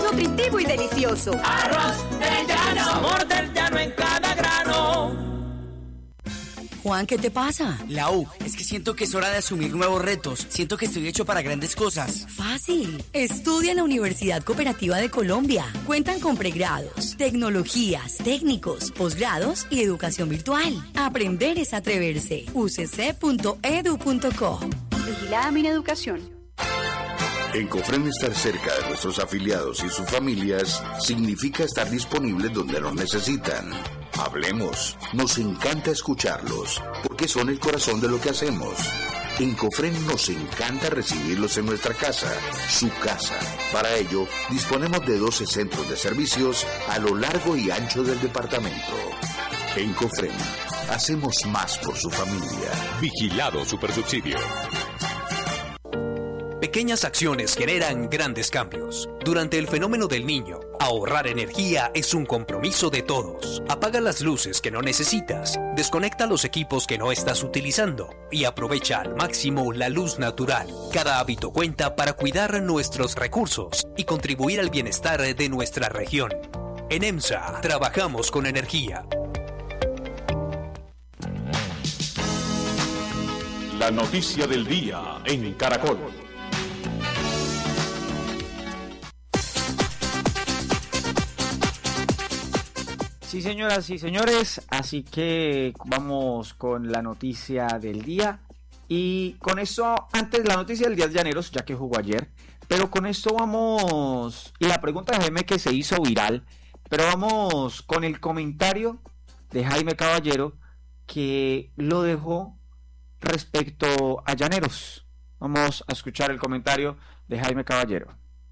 nutritivo y delicioso. Arroz del llano, sabor del llano en cada grano. Juan, ¿qué te pasa? Lau, es que siento que es hora de asumir nuevos retos. Siento que estoy hecho para grandes cosas. Fácil. Estudia en la Universidad Cooperativa de Colombia. Cuentan con pregrados, tecnologías, técnicos, posgrados y educación virtual. Aprender es atreverse. ucc.edu.co. Vigilada Mineducación. En Cofren, estar cerca de nuestros afiliados y sus familias significa estar disponibles donde nos necesitan. Hablemos, nos encanta escucharlos, porque son el corazón de lo que hacemos. En Cofren nos encanta recibirlos en nuestra casa, su casa. Para ello, disponemos de 12 centros de servicios a lo largo y ancho del departamento. En Cofren, hacemos más por su familia. Vigilado Supersubsidio. Pequeñas acciones generan grandes cambios. Durante el fenómeno del Niño, ahorrar energía es un compromiso de todos. Apaga las luces que no necesitas, desconecta los equipos que no estás utilizando y aprovecha al máximo la luz natural. Cada hábito cuenta para cuidar nuestros recursos y contribuir al bienestar de nuestra región. En EMSA, trabajamos con energía. La noticia del día en Caracol. Sí, señoras y señores, así que vamos con la noticia del día. Y con eso, antes la noticia del día de Llaneros, ya que jugó ayer, pero con esto vamos, y la pregunta de Jaime que se hizo viral, pero vamos con el comentario de Jaime Caballero que lo dejó respecto a Llaneros. Vamos a escuchar el comentario de Jaime Caballero.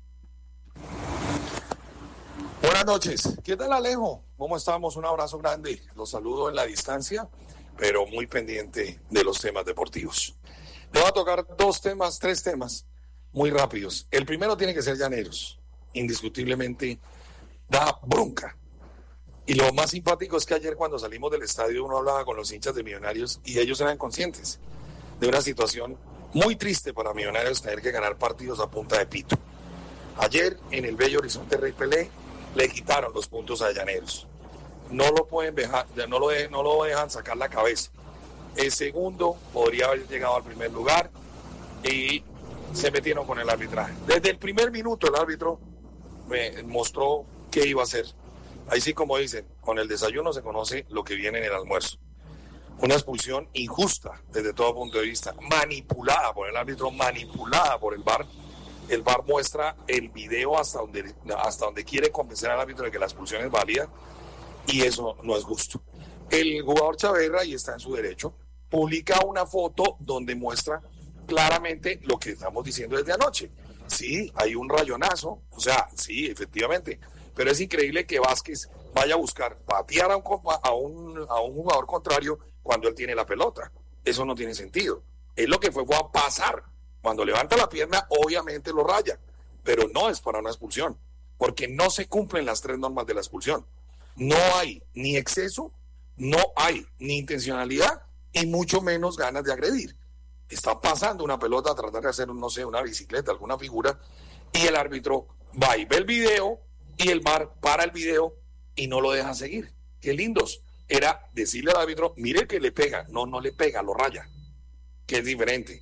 Buenas noches, ¿qué tal Alejo? ¿Cómo estamos? Un abrazo grande, los saludo en la distancia, pero muy pendiente de los temas deportivos. Le voy a tocar tres temas muy rápidos. El primero tiene que ser Llaneros, indiscutiblemente da bronca. Y lo más simpático es que ayer cuando salimos del estadio uno hablaba con los hinchas de Millonarios y ellos eran conscientes de una situación muy triste para Millonarios tener que ganar partidos a punta de pito. Ayer en el Bello Horizonte Rey Pelé le quitaron los puntos a Llaneros. No lo pueden dejar, no lo dejan sacar la cabeza. El segundo podría haber llegado al primer lugar y se metieron con el arbitraje. Desde el primer minuto el árbitro me mostró qué iba a hacer. Ahí sí, como dicen, con el desayuno se conoce lo que viene en el almuerzo. Una expulsión injusta desde todo punto de vista, manipulada por el árbitro, manipulada por el VAR. El VAR muestra el video hasta donde quiere convencer al árbitro de que la expulsión es válida y eso no es justo. El jugador Chaverra, y está en su derecho, publica una foto donde muestra claramente lo que estamos diciendo desde anoche. Sí, hay un rayonazo, o sea, sí, efectivamente, pero es increíble que Vázquez vaya a buscar patear a un jugador contrario cuando él tiene la pelota. Eso no tiene sentido. Es lo que fue a pasar. Cuando levanta la pierna, obviamente lo raya, pero no es para una expulsión, porque no se cumplen las tres normas de la expulsión. No hay ni exceso, no hay ni intencionalidad y mucho menos ganas de agredir. Está pasando una pelota a tratar de hacer, no sé, una bicicleta, alguna figura, y el árbitro va y ve el video y el VAR para el video y no lo deja seguir. Qué lindos. Era decirle al árbitro, mire que le pega. No le pega, lo raya, que es diferente.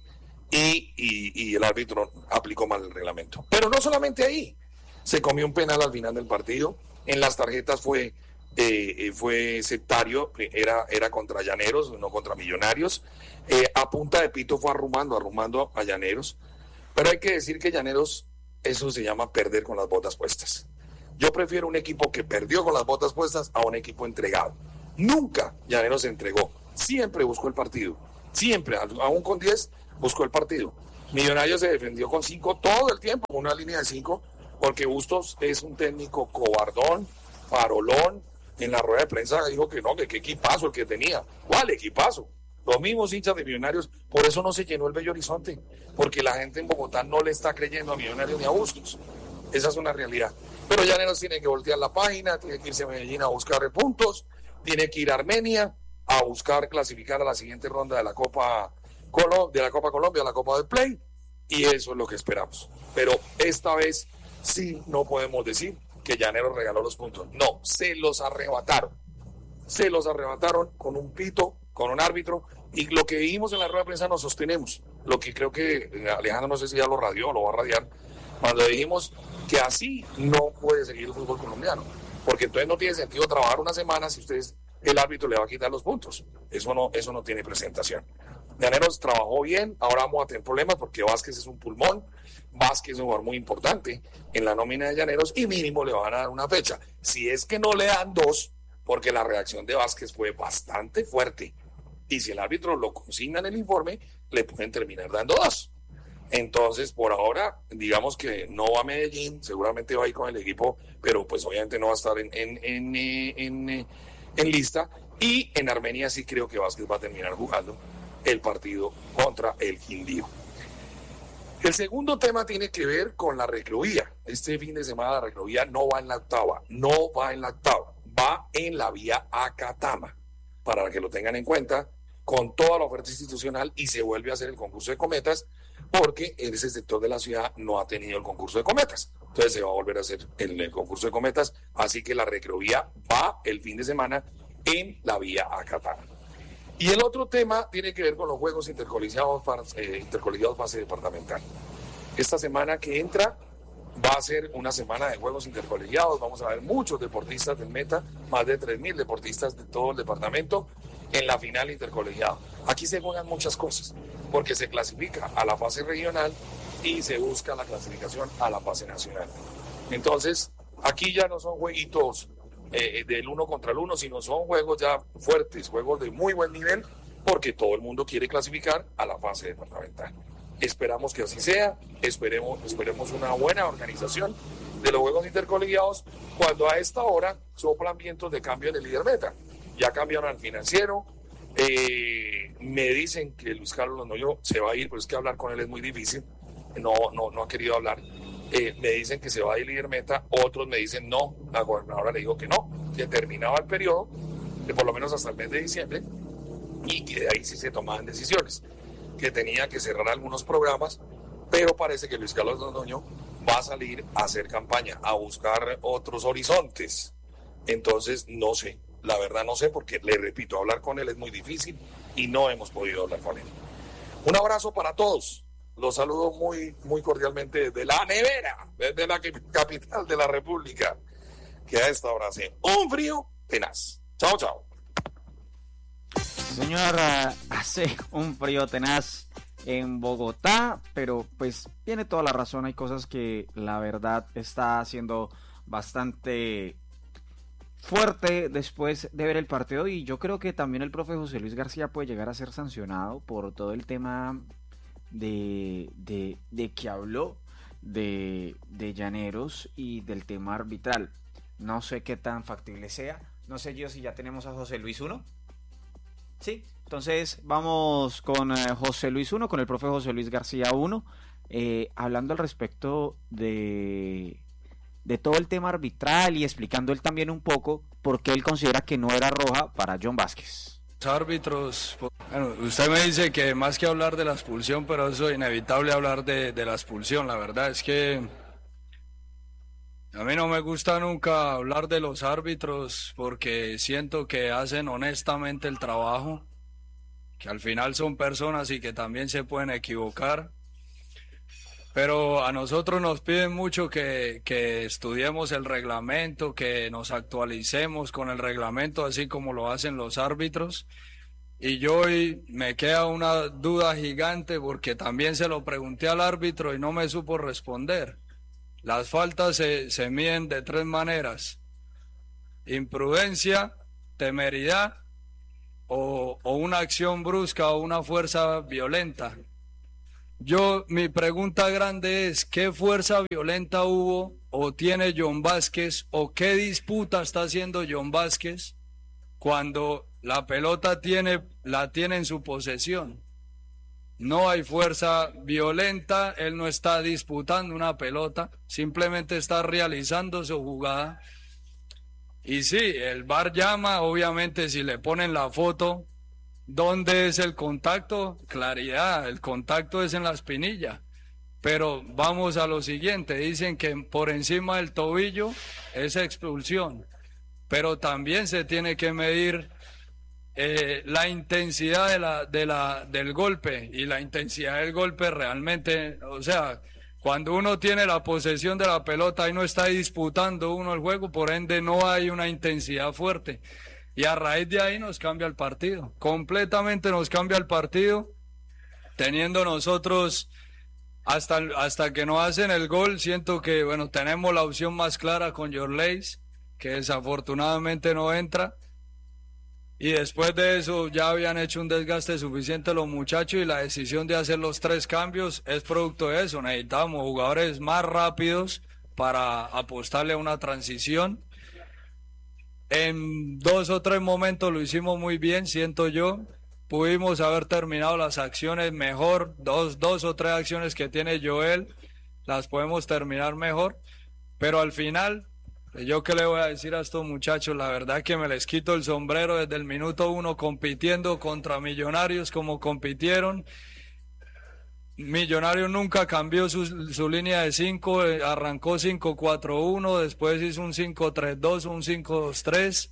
Y el árbitro aplicó mal el reglamento. Pero no solamente ahí, se comió un penal al final del partido. En las tarjetas fue sectario, era contra Llaneros, no contra Millonarios. A punta de pito fue arrumando a Llaneros. Pero hay que decir que Llaneros, eso se llama perder con las botas puestas. Yo prefiero un equipo que perdió con las botas puestas a un equipo entregado. Nunca Llaneros se entregó, siempre buscó el partido, siempre, aún con 10 buscó el partido. Millonarios se defendió con 5 todo el tiempo, con una línea de 5, porque Bustos es un técnico cobardón, farolón. En la rueda de prensa dijo que no, que qué equipazo el que tenía. ¿Cuál equipazo? Los mismos hinchas de Millonarios, por eso no se llenó el Bello Horizonte, porque la gente en Bogotá no le está creyendo a Millonarios ni a Bustos. Esa es una realidad. Pero Llaneros tiene que voltear la página, tiene que irse a Medellín a buscar puntos, tiene que ir a Armenia a buscar clasificar a la siguiente ronda de la Copa Colombia, a la Copa del Play, y eso es lo que esperamos. Pero esta vez sí no podemos decir que Llaneros regaló los puntos. No, se los arrebataron. Se los arrebataron con un pito, con un árbitro, y lo que dijimos en la rueda de prensa nos sostenemos. Lo que creo que Alejandro, no sé si ya lo radió o lo va a radiar, cuando dijimos que así no puede seguir el fútbol colombiano, porque entonces no tiene sentido trabajar una semana si el árbitro le va a quitar los puntos. Eso no tiene presentación. Llaneros trabajó bien, ahora vamos a tener problemas porque Vázquez es un pulmón, Vázquez es un jugador muy importante en la nómina de Llaneros y mínimo le van a dar una fecha. Si es que no le dan 2, porque la reacción de Vázquez fue bastante fuerte, y si el árbitro lo consigna en el informe, le pueden terminar dando 2. Entonces, por ahora, digamos que no va a Medellín, seguramente va a ir con el equipo, pero pues obviamente no va a estar en lista. Y en Armenia sí creo que Vázquez va a terminar jugando el partido contra el Quindío. El segundo tema tiene que ver con la reclovía. Este fin de semana la reclovía no va en la octava, va en la vía Acatama, para que lo tengan en cuenta, con toda la oferta institucional, y se vuelve a hacer el concurso de cometas, porque ese sector de la ciudad no ha tenido el concurso de cometas. Entonces se va a volver a hacer el concurso de cometas, así que la reclovía va el fin de semana en la vía Acatama. Y el otro tema tiene que ver con los juegos intercolegiados fase departamental. Esta semana que entra va a ser una semana de juegos intercolegiados. Vamos a ver muchos deportistas del Meta, más de 3.000 deportistas de todo el departamento en la final intercolegiado. Aquí se juegan muchas cosas, porque se clasifica a la fase regional y se busca la clasificación a la fase nacional. Entonces, aquí ya no son jueguitos del uno contra el uno, sino son juegos ya fuertes, juegos de muy buen nivel, porque todo el mundo quiere clasificar a la fase departamental. Esperamos que así sea, esperemos una buena organización de los juegos intercolegiados, cuando a esta hora soplan vientos de cambio en el líder Meta. Ya cambiaron al financiero, me dicen que Luis Carlos Londoño se va a ir, pero es que hablar con él es muy difícil, no ha querido hablar. Me dicen que se va a ir líder Meta, otros me dicen no, la gobernadora le dijo que no, que terminaba el periodo, de por lo menos hasta el mes de diciembre, y que de ahí sí se tomaban decisiones, que tenía que cerrar algunos programas, pero parece que Luis Carlos Londoño va a salir a hacer campaña, a buscar otros horizontes. Entonces no sé, la verdad no sé, porque le repito, hablar con él es muy difícil y no hemos podido hablar con él. Un abrazo para todos. Los saludo muy, muy cordialmente desde la nevera, desde la capital de la República, que a esta hora hace un frío tenaz. Chao, chao. Señora, hace un frío tenaz en Bogotá, pero pues tiene toda la razón. Hay cosas que la verdad está haciendo bastante fuerte después de ver el partido, y yo creo que también el profe José Luis García puede llegar a ser sancionado por todo el tema de que habló de Llaneros y del tema arbitral. No sé qué tan factible sea. No sé yo si ya tenemos a José Luis 1. Sí, entonces vamos con José Luis 1, con el profe José Luis García 1, hablando al respecto de todo el tema arbitral y explicando él también un poco por qué él considera que no era roja para John Vázquez. Árbitros, bueno, usted me dice que más que hablar de la expulsión, pero eso es inevitable hablar de la expulsión. La verdad es que a mí no me gusta nunca hablar de los árbitros, porque siento que hacen honestamente el trabajo, que al final son personas y que también se pueden equivocar. Pero a nosotros nos piden mucho que estudiemos el reglamento, que nos actualicemos con el reglamento, así como lo hacen los árbitros. Y yo hoy me queda una duda gigante, porque también se lo pregunté al árbitro y no me supo responder. Las faltas se miden de 3 maneras: imprudencia, temeridad o una acción brusca o una fuerza violenta. Mi pregunta grande es: ¿qué fuerza violenta hubo o tiene John Vázquez, o qué disputa está haciendo John Vázquez cuando la pelota la tiene en su posesión? No hay fuerza violenta, él no está disputando una pelota, simplemente está realizando su jugada. Y sí, el VAR llama, obviamente si le ponen la foto, ¿dónde es el contacto? Claridad, el contacto es en la espinilla. pero vamos a lo siguiente, dicen que por encima del tobillo es expulsión, pero también se tiene que medir la intensidad del golpe, y la intensidad del golpe realmente, o sea, cuando uno tiene la posesión de la pelota y no está disputando uno el juego, por ende no hay una intensidad fuerte, y a raíz de ahí nos cambia el partido, completamente nos cambia el partido, teniendo nosotros hasta que no hacen el gol. Siento que, bueno, tenemos la opción más clara con Yorleis, que desafortunadamente no entra, y después de eso ya habían hecho un desgaste suficiente los muchachos, y la decisión de hacer los 3 cambios es producto de eso. Necesitamos jugadores más rápidos para apostarle a una transición. En 2 o 3 momentos lo hicimos muy bien, siento yo. Pudimos haber terminado las acciones mejor, dos o 3 acciones que tiene Joel, las podemos terminar mejor, pero al final, yo qué le voy a decir a estos muchachos, la verdad que me les quito el sombrero desde el minuto 1 compitiendo contra Millonarios como compitieron. Millonarios nunca cambió su línea de 5, arrancó 5-4-1, después hizo un 5-3-2, un 5-2-3,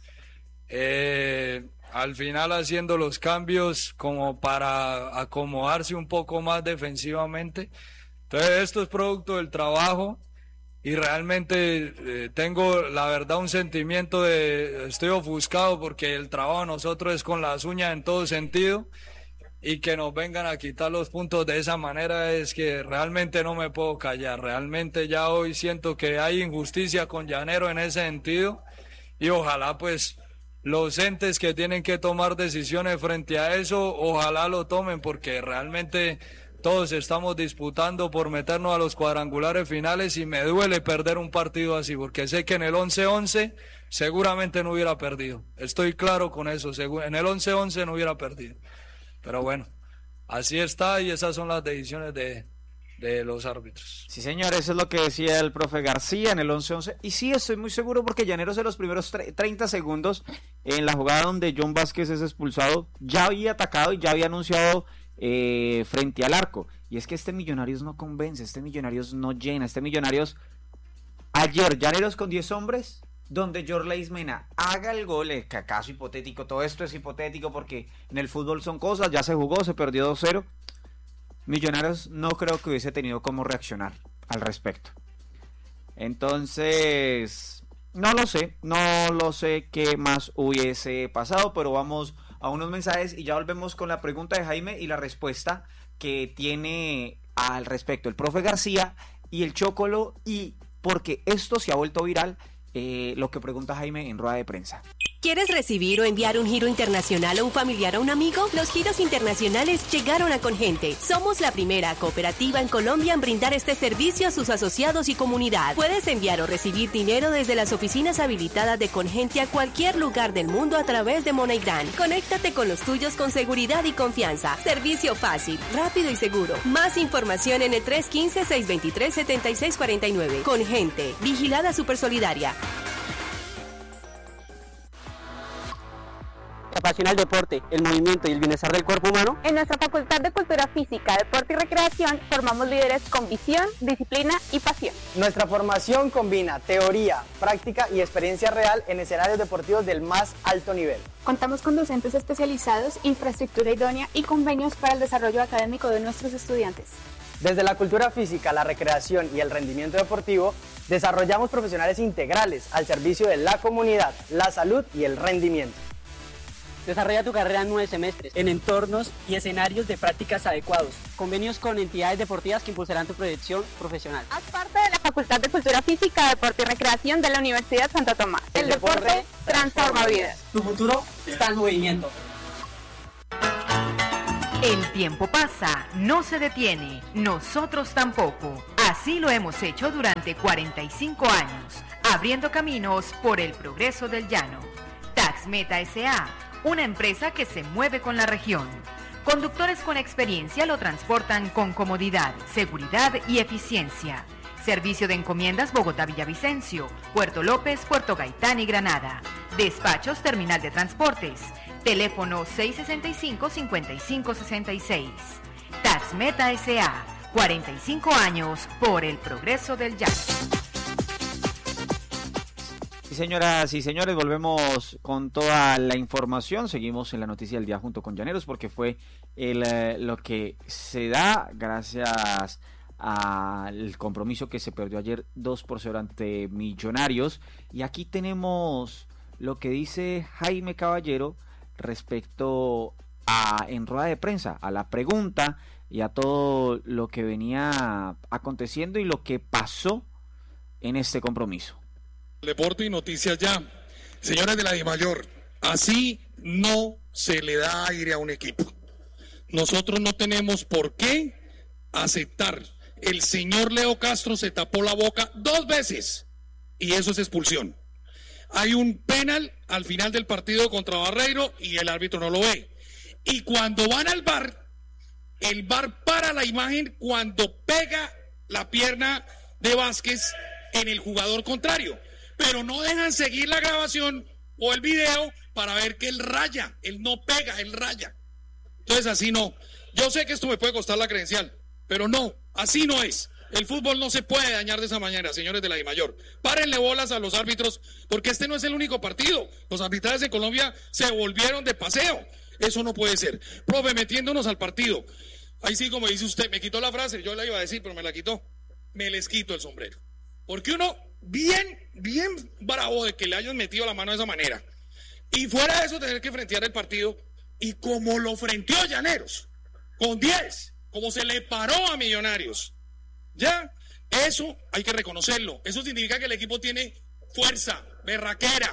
al final haciendo los cambios como para acomodarse un poco más defensivamente. Entonces esto es producto del trabajo, y realmente tengo la verdad un sentimiento estoy ofuscado porque el trabajo de nosotros es con las uñas en todo sentido, y que nos vengan a quitar los puntos de esa manera es que realmente no me puedo callar. Realmente ya hoy siento que hay injusticia con Llanero en ese sentido, y ojalá pues los entes que tienen que tomar decisiones frente a eso, ojalá lo tomen, porque realmente todos estamos disputando por meternos a los cuadrangulares finales, y me duele perder un partido así, porque sé que en el 11-11 seguramente no hubiera perdido, estoy claro con eso, en el 11-11 no hubiera perdido, pero bueno, así está, y esas son las decisiones de los árbitros. Sí, señor, eso es lo que decía el profe García en el 11-11, y sí, estoy muy seguro porque Llaneros en los primeros 30 segundos, en la jugada donde John Vázquez es expulsado, ya había atacado y ya había anunciado frente al arco, y es que este Millonarios no convence, este Millonarios no llena, este Millonarios, ayer Llaneros con 10 hombres, donde Yorleis Mena haga el gol, que acaso hipotético, todo esto es hipotético porque en el fútbol son cosas, ya se jugó, se perdió 2-0, Millonarios no creo que hubiese tenido cómo reaccionar al respecto. Entonces, no lo sé qué más hubiese pasado, pero vamos a unos mensajes y ya volvemos con la pregunta de Jaime y la respuesta que tiene al respecto el profe García y el Chocolo, y porque esto se ha vuelto viral, lo que pregunta Jaime en rueda de prensa. ¿Quieres recibir o enviar un giro internacional a un familiar o a un amigo? Los giros internacionales llegaron a Congente. Somos la primera cooperativa en Colombia en brindar este servicio a sus asociados y comunidad. Puedes enviar o recibir dinero desde las oficinas habilitadas de Congente a cualquier lugar del mundo a través de MoneyGram. Conéctate con los tuyos con seguridad y confianza. Servicio fácil, rápido y seguro. Más información en el 315-623-7649. Congente, vigilada Supersolidaria. Apasiona el deporte, el movimiento y el bienestar del cuerpo humano. En nuestra Facultad de Cultura Física, Deporte y Recreación formamos líderes con visión, disciplina y pasión. Nuestra formación combina teoría, práctica y experiencia real en escenarios deportivos del más alto nivel. Contamos con docentes especializados, infraestructura idónea y convenios para el desarrollo académico de nuestros estudiantes. Desde la cultura física, la recreación y el rendimiento deportivo, desarrollamos profesionales integrales al servicio de la comunidad, la salud y el rendimiento. Desarrolla tu carrera en 9 semestres, en entornos y escenarios de prácticas adecuados. Convenios con entidades deportivas que impulsarán tu proyección profesional. Haz parte de la Facultad de Cultura Física, Deporte y Recreación de la Universidad Santo Tomás. El deporte transforma vidas. Tu futuro está en movimiento. El tiempo pasa, no se detiene, nosotros tampoco. Así lo hemos hecho durante 45 años, abriendo caminos por el progreso del llano. Taxmeta S.A., una empresa que se mueve con la región. Conductores con experiencia lo transportan con comodidad, seguridad y eficiencia. Servicio de encomiendas Bogotá-Villavicencio, Puerto López, Puerto Gaitán y Granada. Despachos Terminal de Transportes. Teléfono 665-5566. Taxmeta S.A., 45 años por el progreso del llano. Sí, señoras y señores, volvemos con toda la información. Seguimos en la noticia del día junto con Llaneros porque fue lo que se da gracias al compromiso que se perdió ayer 2-0 ante Millonarios. Y aquí tenemos lo que dice Jaime Caballero respecto a, en rueda de prensa, a la pregunta y a todo lo que venía aconteciendo y lo que pasó en este compromiso. Deporte y noticias ya. Señores de la DIMAYOR, así no se le da aire a un equipo. Nosotros no tenemos por qué aceptar. El señor Leo Castro se tapó la boca 2 veces y eso es expulsión. Hay un penal al final del partido contra Barreiro y el árbitro no lo ve. Y cuando van al VAR, el VAR para la imagen cuando pega la pierna de Vázquez en el jugador contrario. Pero no dejan seguir la grabación o el video para ver que él raya, él no pega, él raya. Entonces así no. Yo sé que esto me puede costar la credencial, pero no, así no es. El fútbol no se puede dañar de esa manera, señores de la DIMAYOR. Párenle bolas a los árbitros, porque este no es el único partido. Los arbitrajes de Colombia se volvieron de paseo. Eso no puede ser. Profe, metiéndonos al partido. Ahí sí, como dice usted, me quitó la frase, yo la iba a decir, pero me la quitó. Me les quito el sombrero. Porque uno, bien bravo de que le hayan metido la mano de esa manera. Y fuera de eso, tener que frentear el partido. Y como lo frenteó Llaneros, con 10, como se le paró a Millonarios. Ya, eso hay que reconocerlo. Eso significa que el equipo tiene fuerza, berraquera.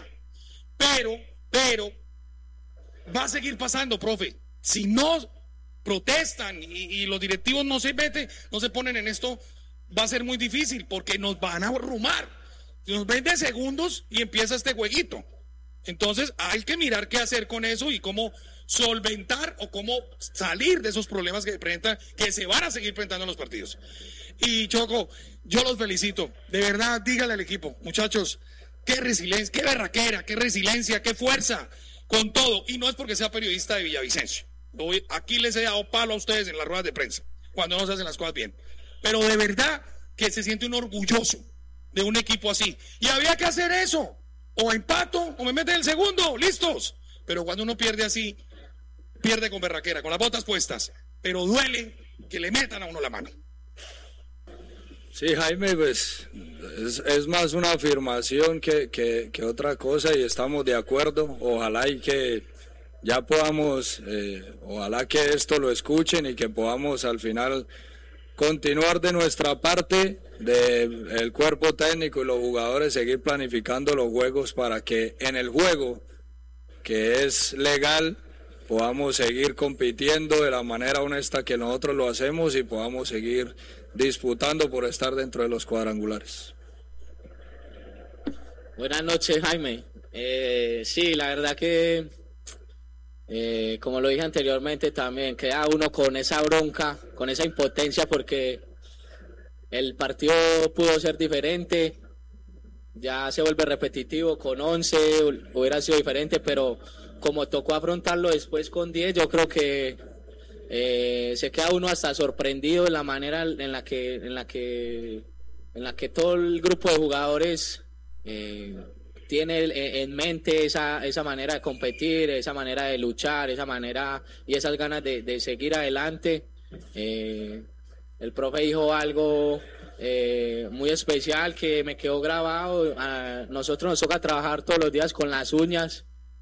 Pero, va a seguir pasando, profe. Si no protestan y los directivos no se meten, no se ponen en esto, va a ser muy difícil porque nos van a arrumar. Nos ven de segundos y empieza este jueguito. Entonces hay que mirar qué hacer con eso y cómo solventar o cómo salir de esos problemas que se van a seguir presentando en los partidos. Y Choco, yo los felicito. De verdad, dígale al equipo, muchachos, qué resiliencia, qué berraquera, qué resiliencia, qué fuerza, con todo. Y no es porque sea periodista de Villavicencio. Aquí les he dado palo a ustedes en las ruedas de prensa, cuando no se hacen las cosas bien. Pero de verdad que se siente un orgulloso de un equipo así. Y había que hacer eso. O empato, o me meten el segundo, listos. Pero cuando uno pierde así, pierde con berraquera, con las botas puestas. Pero duele que le metan a uno la mano. Sí, Jaime, pues es más una afirmación que otra cosa y estamos de acuerdo. Ojalá y que ya podamos, ojalá que esto lo escuchen y que podamos al final continuar de nuestra parte, del cuerpo técnico y los jugadores, seguir planificando los juegos para que en el juego, que es legal, podamos seguir compitiendo de la manera honesta que nosotros lo hacemos y podamos seguir disputando por estar dentro de los cuadrangulares. Buenas noches, Jaime. Sí, la verdad que, como lo dije anteriormente también, queda uno con esa bronca, con esa impotencia porque el partido pudo ser diferente, ya se vuelve repetitivo, con 11 hubiera sido diferente, pero como tocó afrontarlo después con 10, yo creo que se queda uno hasta sorprendido en la manera en la que todo el grupo de jugadores tiene en mente esa manera de competir, esa manera de luchar, esa manera y esas ganas de seguir adelante. El profe dijo algo muy especial que me quedó grabado. A nosotros nos toca trabajar todos los días con las uñas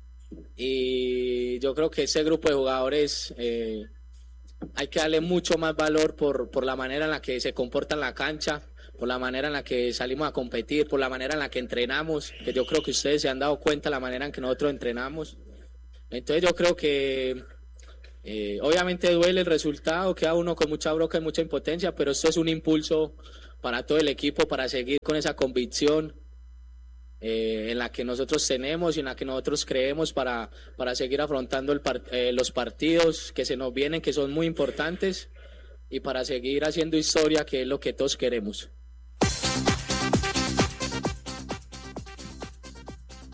y yo creo que ese grupo de jugadores hay que darle mucho más valor por la manera en la que se comporta en la cancha, por la manera en la que salimos a competir, por la manera en la que entrenamos, que yo creo que ustedes se han dado cuenta de la manera en que nosotros entrenamos. Entonces yo creo que obviamente duele el resultado, queda uno con mucha bronca y mucha impotencia, pero esto es un impulso para todo el equipo, para seguir con esa convicción en la que nosotros tenemos y en la que nosotros creemos para seguir afrontando los partidos que se nos vienen, que son muy importantes, y para seguir haciendo historia, que es lo que todos queremos.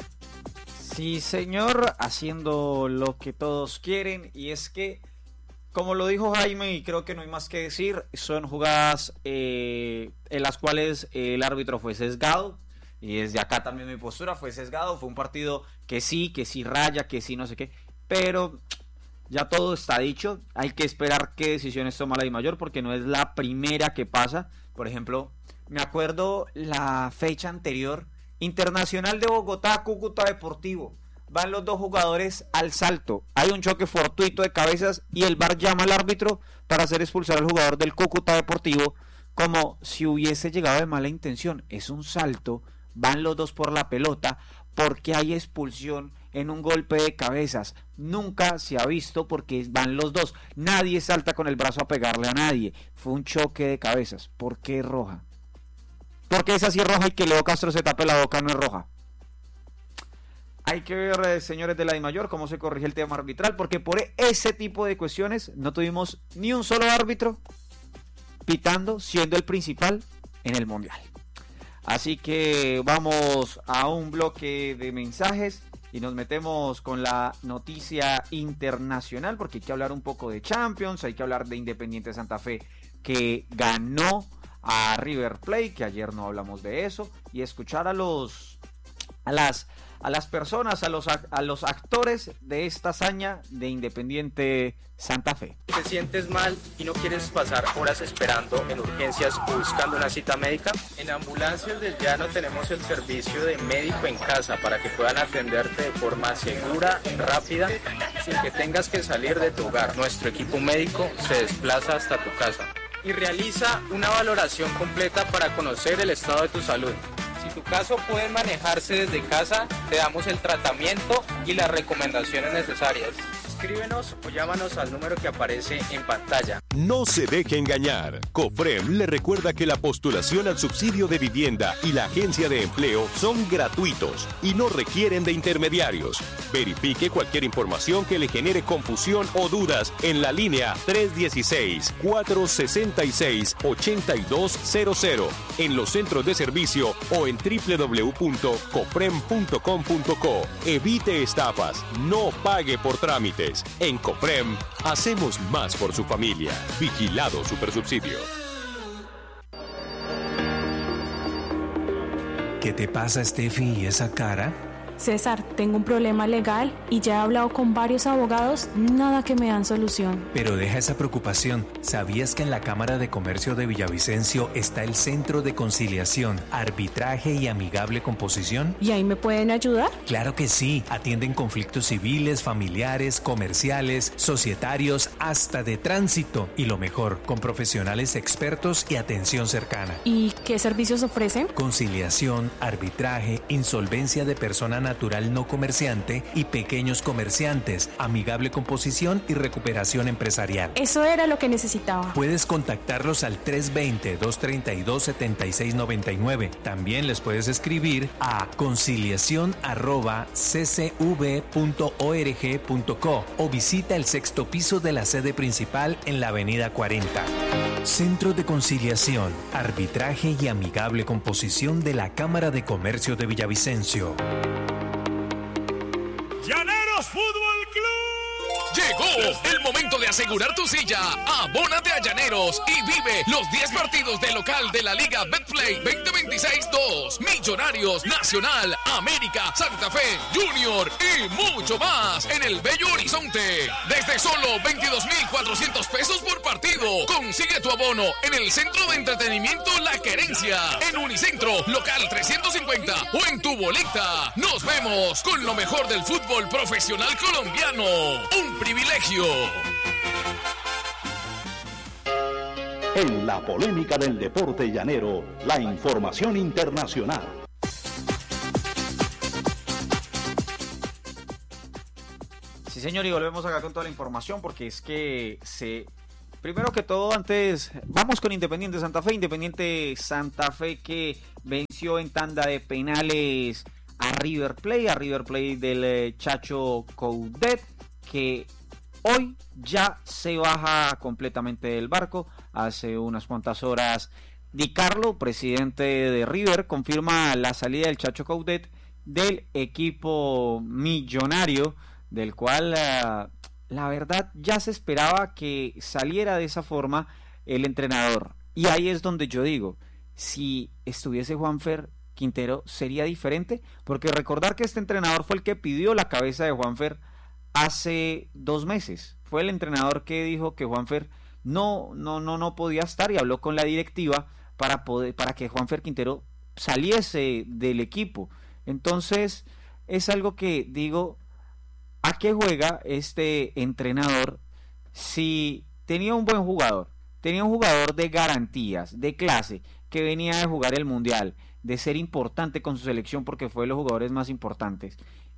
Sí, señor, haciendo lo que todos quieren, y es que como lo dijo Jaime, y creo que no hay más que decir, son jugadas en las cuales el árbitro fue sesgado, y desde acá también mi postura fue sesgado. Fue un partido que sí raya, que sí no sé qué, pero ya todo está dicho. Hay que esperar qué decisiones toma la DIMAYOR, porque no es la primera que pasa. Por ejemplo, me acuerdo la fecha anterior, Internacional de Bogotá, Cúcuta Deportivo. Van los dos jugadores al salto. Hay un choque fortuito de cabezas y el VAR llama al árbitro para hacer expulsar al jugador del Cúcuta Deportivo, como si hubiese llegado de mala intención. Es un salto, van los dos por la pelota, porque hay expulsión en un golpe de cabezas. Nunca se ha visto, porque van los dos. Nadie salta con el brazo a pegarle a nadie. Fue un choque de cabezas. ¿Por qué es roja? Porque esa sí es roja, y que Leo Castro se tape la boca no es roja. Hay que ver, señores de la DIMAYOR, cómo se corrige el tema arbitral, porque por ese tipo de cuestiones no tuvimos ni un solo árbitro pitando, siendo el principal en el Mundial. Así que vamos a un bloque de mensajes y nos metemos con la noticia internacional, porque hay que hablar un poco de Champions, hay que hablar de Independiente Santa Fe, que ganó a River Plate, que ayer no hablamos de eso, y escuchar a las personas, a los actores de esta hazaña de Independiente Santa Fe. ¿Te sientes mal y no quieres pasar horas esperando en urgencias o buscando una cita médica? En Ambulancias del Llano tenemos el servicio de médico en casa para que puedan atenderte de forma segura, rápida, sin que tengas que salir de tu hogar. Nuestro equipo médico se desplaza hasta tu casa y realiza una valoración completa para conocer el estado de tu salud. Si tu caso puede manejarse desde casa, te damos el tratamiento y las recomendaciones necesarias. Escríbenos o llámanos al número que aparece en pantalla. No se deje engañar. COFREM le recuerda que la postulación al subsidio de vivienda y la agencia de empleo son gratuitos y no requieren de intermediarios. Verifique cualquier información que le genere confusión o dudas en la línea 316-466-8200 en los centros de servicio o en www.cofrem.com.co. Evite estafas, no pague por trámites. En COFREM hacemos más por su familia. Vigilado Supersubsidio. ¿Qué te pasa, Steffi, y esa cara? César, tengo un problema legal y ya he hablado con varios abogados, nada que me dan solución. Pero deja esa preocupación. ¿Sabías que en la Cámara de Comercio de Villavicencio está el Centro de Conciliación, Arbitraje y Amigable Composición? ¿Y ahí me pueden ayudar? Claro que sí. Atienden conflictos civiles, familiares, comerciales, societarios, hasta de tránsito. Y lo mejor, con profesionales expertos y atención cercana. ¿Y qué servicios ofrecen? Conciliación, arbitraje, insolvencia de persona natural no comerciante y pequeños comerciantes, amigable composición y recuperación empresarial. Eso era lo que necesitaba. Puedes contactarlos al 320-232-7699. También les puedes escribir a conciliación@ccv.org.co o visita el 6º piso de la sede principal en la avenida 40. Centro de Conciliación, Arbitraje y Amigable Composición de la Cámara de Comercio de Villavicencio. ¡Llaneros Fútbol Club! Llegó el momento de asegurar tu silla. Abónate a Llaneros y vive los 10 partidos de local de la Liga Betplay 2026-2. Millonarios, Nacional, América, Santa Fe, Junior y mucho más en el Bello Horizonte. Desde solo 22.400 pesos por partido. Consigue tu abono en el Centro de Entretenimiento La Querencia, en Unicentro, local 350 o en tu boleta. Nos vemos con lo mejor del fútbol profesional colombiano. Un privilegio. En la polémica del deporte llanero, la información internacional. Sí, señor, y volvemos acá con toda la información, porque es que primero que todo, antes, vamos con Independiente Santa Fe. Independiente Santa Fe que venció en tanda de penales a River Plate del Chacho Coudet, que hoy ya se baja completamente del barco. Hace unas cuantas horas, Di Carlo, presidente de River, confirma la salida del Chacho Coudet del equipo millonario, del cual la verdad ya se esperaba que saliera de esa forma el entrenador. Y ahí es donde yo digo, si estuviese Juanfer Quintero sería diferente, porque recordar que este entrenador fue el que pidió la cabeza de Juanfer hace 2 meses. Fue el entrenador que dijo que Juanfer no podía estar y habló con la directiva para que Juanfer Quintero saliese del equipo. Entonces es algo que digo, ¿a qué juega este entrenador si tenía un buen jugador? Tenía un jugador de garantías, de clase, que venía de jugar el Mundial, de ser importante con su selección porque fue de los jugadores más importantes,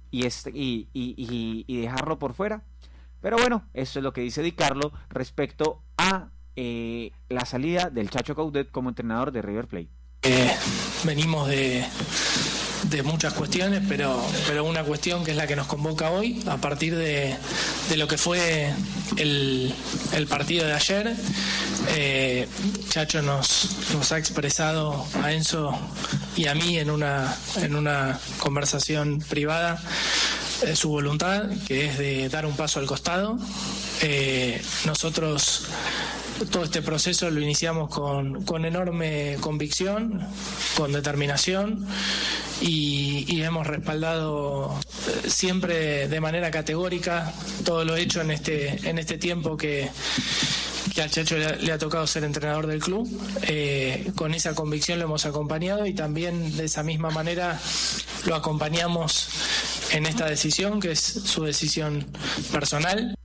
y dejarlo por fuera. Pero bueno, eso es lo que dice Di Carlo respecto a la salida del Chacho Coudet como entrenador de River Plate. Venimos de muchas cuestiones, pero una cuestión que es la que nos convoca hoy, a partir de lo que fue el partido de ayer. Chacho nos ha expresado a Enzo y a mí en una conversación privada su voluntad, que es de dar un paso al costado. Nosotros todo este proceso lo iniciamos con enorme convicción, con determinación, y hemos respaldado siempre de manera categórica todo lo hecho en este tiempo que al Chacho le ha tocado ser entrenador del club. Con esa convicción lo hemos acompañado y también de esa misma manera lo acompañamos en esta decisión, que es su decisión personal.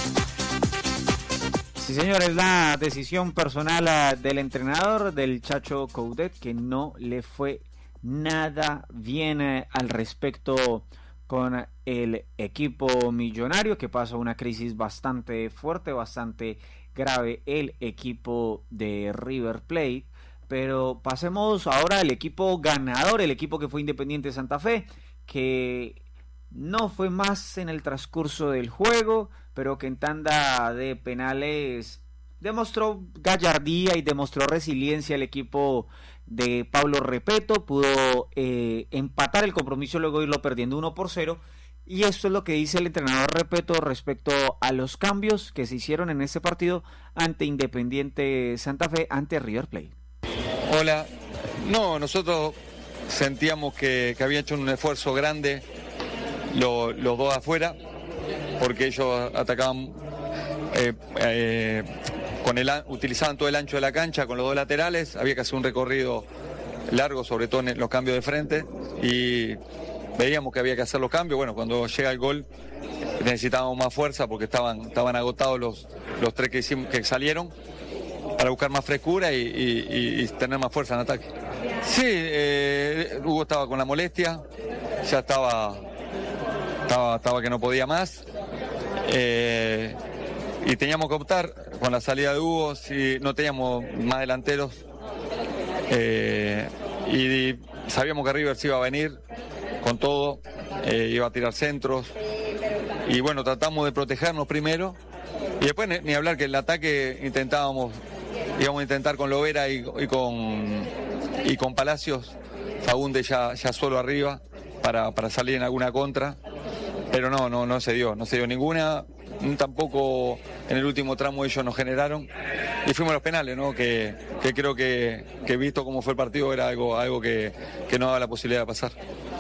Sí, señor, es la decisión personal del entrenador, del Chacho Coudet, que no le fue nada bien al respecto con el equipo millonario, que pasa una crisis bastante fuerte, bastante grave el equipo de River Plate. Pero pasemos ahora al equipo ganador, el equipo que fue Independiente Santa Fe, que no fue más en el transcurso del juego, pero que en tanda de penales demostró gallardía y demostró resiliencia el equipo de Pablo Repeto. Pudo empatar el compromiso, luego irlo perdiendo 1-0. Y esto es lo que dice el entrenador Repeto respecto a los cambios que se hicieron en este partido ante Independiente Santa Fe, ante River Plate. Hola, no, nosotros sentíamos que habían hecho un esfuerzo grande los dos afuera, porque ellos atacaban utilizaban todo el ancho de la cancha con los dos laterales. Había que hacer un recorrido largo, sobre todo en los cambios de frente, y veíamos que había que hacer los cambios. Bueno, cuando llega el gol necesitábamos más fuerza porque estaban agotados los tres que salieron, para buscar más frescura y tener más fuerza en ataque. Sí, Hugo estaba con la molestia, ya estaba que no podía más, y teníamos que optar con la salida de Hugo, si no teníamos más delanteros, y sabíamos que River se iba a venir con todo, iba a tirar centros, y bueno, tratamos de protegernos primero, y después ni hablar que el ataque íbamos a intentar con Lovera y con Palacios, Fagunde ya solo arriba para salir en alguna contra. Pero no se dio ninguna, tampoco en el último tramo ellos nos generaron, y fuimos a los penales, ¿no? Que creo que visto cómo fue el partido era algo que no daba la posibilidad de pasar.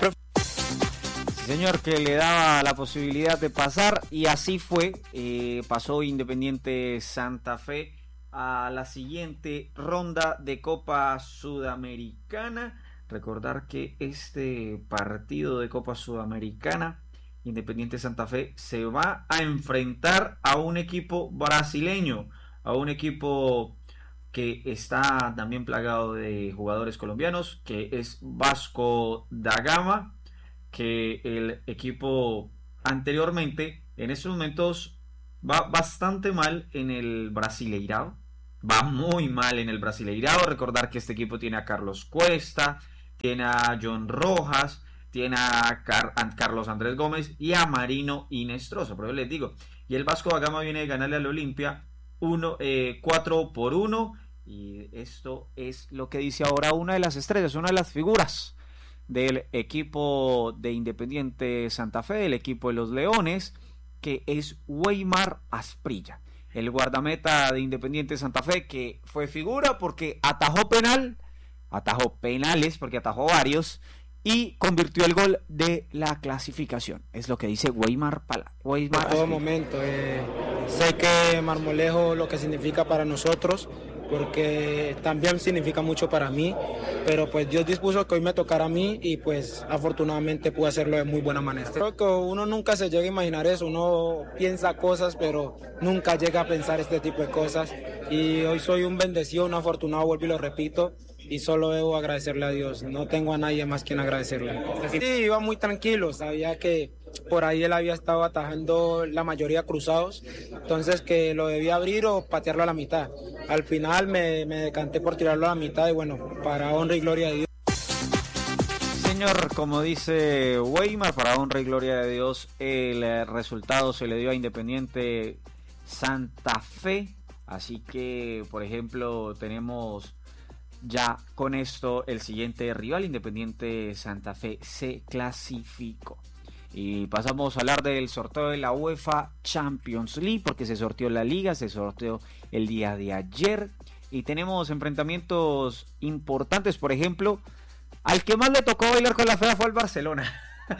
Señor, que le daba la posibilidad de pasar, y así fue. Pasó Independiente Santa Fe a la siguiente ronda de Copa Sudamericana. Recordar que este partido de Copa Sudamericana, Independiente Santa Fe se va a enfrentar a un equipo brasileño, a un equipo que está también plagado de jugadores colombianos, que es Vasco da Gama, que el equipo anteriormente, en estos momentos, va bastante mal en el Brasileirao, va muy mal en el Brasileirao. Recordar que este equipo tiene a Carlos Cuesta, tiene a John Rojas, tiene a Carlos Andrés Gómez y a Marino Inestrosa, pero yo les digo, y el Vasco da Gama viene de ganarle al Olimpia 4-1, y esto es lo que dice ahora una de las estrellas, una de las figuras del equipo de Independiente Santa Fe, el equipo de los Leones, que es Weimar Asprilla, el guardameta de Independiente Santa Fe, que fue figura porque atajó penales, porque atajó varios, y convirtió el gol de la clasificación. Es lo que dice Weimar Asprilla. En todo momento, sé que Marmolejo lo que significa para nosotros, porque también significa mucho para mí, pero pues Dios dispuso que hoy me tocara a mí y pues afortunadamente pude hacerlo de muy buena manera. Creo que uno nunca se llega a imaginar eso, uno piensa cosas pero nunca llega a pensar este tipo de cosas, y hoy soy un bendecido, un afortunado, vuelvo y lo repito, y solo debo agradecerle a Dios, no tengo a nadie más quien agradecerle. Sí, iba muy tranquilo, sabía que por ahí él había estado atajando la mayoría cruzados, entonces que lo debía abrir o patearlo a la mitad. Al final me decanté por tirarlo a la mitad y bueno, para honra y gloria de Dios. Señor, como dice Weimar, para honra y gloria de Dios, el resultado se le dio a Independiente Santa Fe, así que, por ejemplo, tenemos ya con esto el siguiente rival, Independiente Santa Fe, se clasificó. Y pasamos a hablar del sorteo de la UEFA Champions League, porque se sorteó la liga, se sorteó el día de ayer y tenemos enfrentamientos importantes. Por ejemplo, al que más le tocó bailar con la fea fue al Barcelona,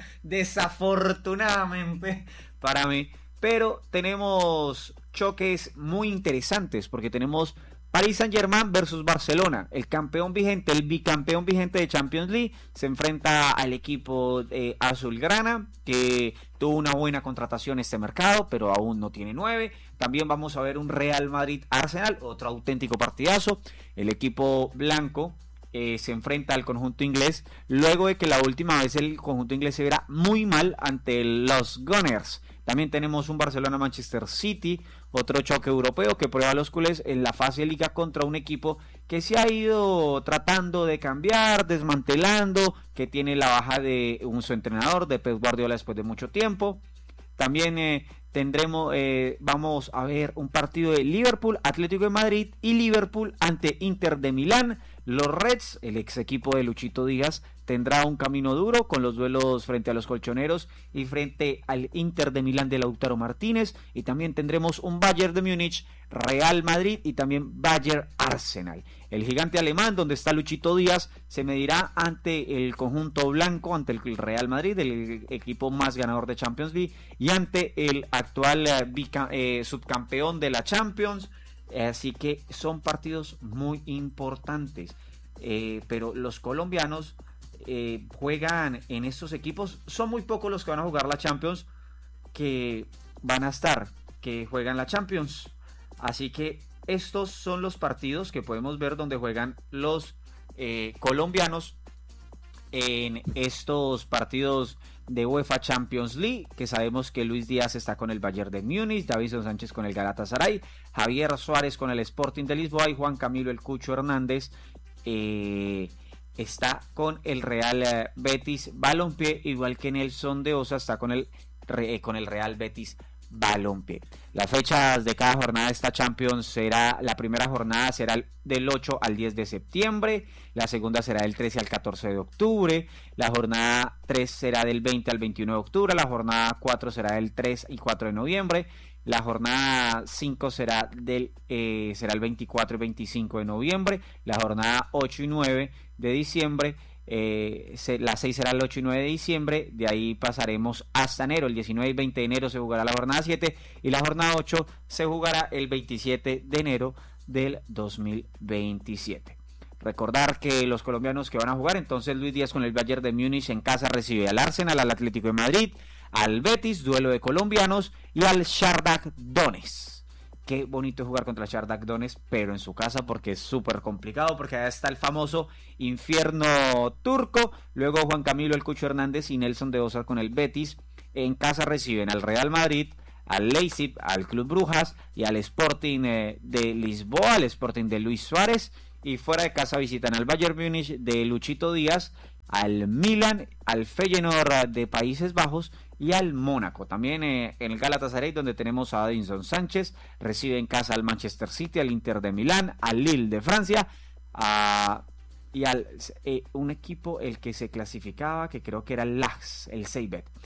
desafortunadamente para mí, pero tenemos choques muy interesantes, porque tenemos Paris Saint-Germain versus Barcelona, el campeón vigente, el bicampeón vigente de Champions League, se enfrenta al equipo azulgrana, que tuvo una buena contratación este mercado, pero aún no tiene 9. También vamos a ver un Real Madrid-Arsenal, otro auténtico partidazo. El equipo blanco se enfrenta al conjunto inglés, luego de que la última vez el conjunto inglés se viera muy mal ante los Gunners. También tenemos un Barcelona-Manchester City, otro choque europeo que prueba a los culés en la fase de liga contra un equipo que se ha ido tratando de cambiar, desmantelando, que tiene la baja de su entrenador, de Pep Guardiola, después de mucho tiempo. También vamos a ver un partido de Liverpool, Atlético de Madrid y Liverpool ante Inter de Milán. Los Reds, el ex equipo de Luchito Díaz, tendrá un camino duro con los duelos frente a los colchoneros y frente al Inter de Milán de Lautaro Martínez. Y también tendremos un Bayern de Múnich, Real Madrid y también Bayern Arsenal. El gigante alemán, donde está Luchito Díaz, se medirá ante el conjunto blanco, ante el Real Madrid, el equipo más ganador de Champions League, y ante el actual subcampeón de la Champions. Así que son partidos muy importantes, pero los colombianos juegan en estos equipos. Son muy pocos los que van a jugar la Champions, que juegan la Champions. Así que estos son los partidos que podemos ver donde juegan los colombianos en estos partidos de UEFA Champions League, que sabemos que Luis Díaz está con el Bayern de Múnich, Davinson Sánchez con el Galatasaray, Javier Suárez con el Sporting de Lisboa y Juan Camilo El Cucho Hernández está con el Real Betis Balompié, igual que Nelson de Osa está con el Real Betis Balompié. Las fechas de cada jornada de esta Champions la primera jornada será del 8 al 10 de septiembre, la segunda será del 13 al 14 de octubre, la jornada 3 será del 20 al 21 de octubre, la jornada 4 será del 3 y 4 de noviembre, la jornada 5 será el 24 y 25 de noviembre, la jornada 8 y 9 de diciembre, la 6 será el 8 y 9 de diciembre, de ahí pasaremos hasta enero, el 19 y 20 de enero se jugará la jornada 7 y la jornada 8 se jugará el 27 de enero del 2027. Recordar que los colombianos que van a jugar, entonces Luis Díaz con el Bayern de Múnich en casa recibe al Arsenal, al Atlético de Madrid, al Betis, duelo de colombianos, y al Shakhtar Donetsk. Qué bonito jugar contra el Shakhtar Donetsk, pero en su casa, porque es súper complicado, porque allá está el famoso infierno turco. Luego Juan Camilo El Cucho Hernández y Nelson de Osa con el Betis. En casa reciben al Real Madrid, al Leipzig, al Club Brujas y al Sporting de Lisboa, al Sporting de Luis Suárez. Y fuera de casa visitan al Bayern Múnich de Luchito Díaz, al Milan, al Feyenoord de Países Bajos y al Mónaco. También en el Galatasaray, donde tenemos a Davinson Sánchez, recibe en casa al Manchester City, al Inter de Milán, al Lille de Francia y al un equipo el que se clasificaba, que creo que era el Lens, el Seibet.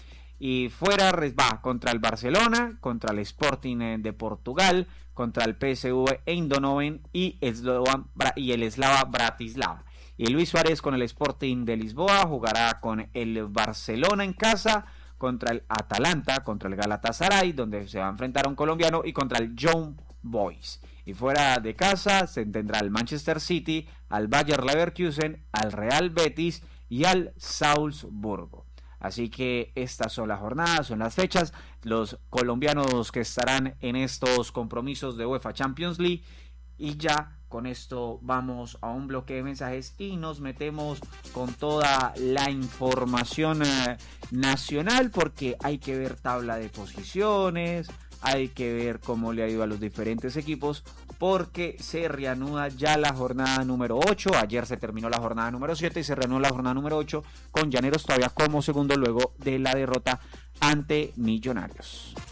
Y fuera va contra el Barcelona, contra el Sporting de Portugal, contra el PSV Eindhoven y el Slava Bratislava. Y Luis Suárez con el Sporting de Lisboa jugará con el Barcelona en casa, contra el Atalanta, contra el Galatasaray, donde se va a enfrentar a un colombiano, y contra el Young Boys. Y fuera de casa se tendrá al Manchester City, al Bayer Leverkusen, al Real Betis y al Salzburgo. Así que estas son las jornadas, son las fechas, los colombianos que estarán en estos compromisos de UEFA Champions League. Y ya con esto vamos a un bloque de mensajes y nos metemos con toda la información nacional, porque hay que ver tabla de posiciones, hay que ver cómo le ha ido a los diferentes equipos, porque se reanuda ya la jornada número 8. Ayer se terminó la jornada número 7 y se reanuda la jornada número 8 con Llaneros todavía como segundo luego de la derrota ante Millonarios.